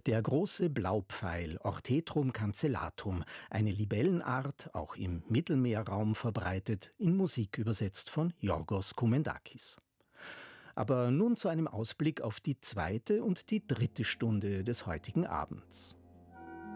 Der große Blaupfeil Orthethrum cancellatum, eine Libellenart, auch im Mittelmeerraum verbreitet, in Musik übersetzt von Yorgos Koumendakis. Aber nun zu einem Ausblick auf die zweite und die dritte Stunde des heutigen Abends.